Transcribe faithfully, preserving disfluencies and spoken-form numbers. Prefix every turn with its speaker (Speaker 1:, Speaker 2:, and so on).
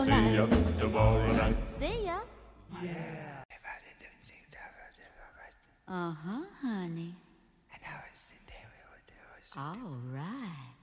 Speaker 1: See ya tomorrow night.
Speaker 2: See ya.
Speaker 3: Yeah.
Speaker 2: Uh-huh, honey. All right.